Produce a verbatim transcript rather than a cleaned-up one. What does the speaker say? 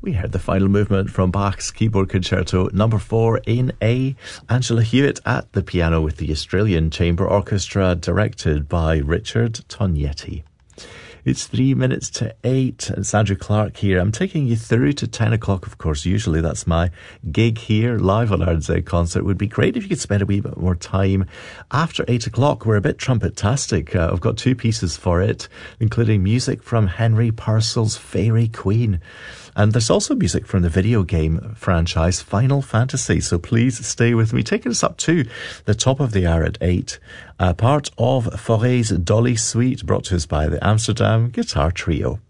We heard the final movement from Bach's Keyboard Concerto number four in A. Angela Hewitt at the piano with the Australian Chamber Orchestra, directed by Richard Tognetti. It's three minutes to eight. It's Andrew Clark here. I'm taking you through to ten o'clock, of course. Usually that's my gig here, live on Ireland's Egg Concert. It would be great if you could spend a wee bit more time after eight o'clock. We're a bit trumpet-tastic. Uh, I've got two pieces for it, including music from Henry Purcell's Fairy Queen. And there's also music from the video game franchise Final Fantasy. So please stay with me. Taking us up to the top of the hour at eight. Uh, part of Fauré's Dolly Suite, brought to us by the Amsterdam Guitar Trio.